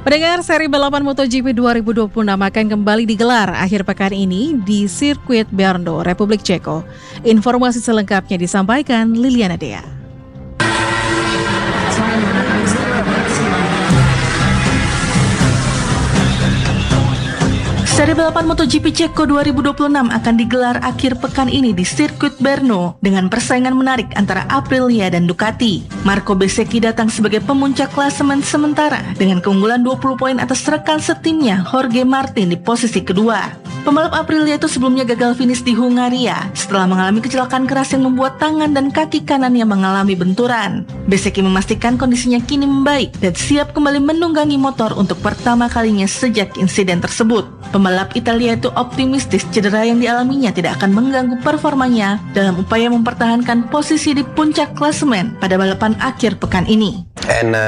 Pendengar, seri balapan MotoGP 2026 akan kembali digelar akhir pekan ini di sirkuit Brno, Republik Ceko. Informasi selengkapnya disampaikan Liliana Dea. Seri balapan MotoGP Ceko 2026 akan digelar akhir pekan ini di sirkuit Brno dengan persaingan menarik antara Aprilia dan Ducati. Marco Bezzecchi datang sebagai pemuncak klasemen sementara dengan keunggulan 20 poin atas rekan setimnya Jorge Martin di posisi kedua. Pembalap Aprilia itu sebelumnya gagal finish di Hungaria setelah mengalami kecelakaan keras yang membuat tangan dan kaki kanannya mengalami benturan. Bezzecchi memastikan kondisinya kini membaik dan siap kembali menunggangi motor untuk pertama kalinya sejak insiden tersebut. Pembalap Italia itu optimistis cedera yang dialaminya tidak akan mengganggu performanya dalam upaya mempertahankan posisi di puncak klasemen pada balapan akhir pekan ini.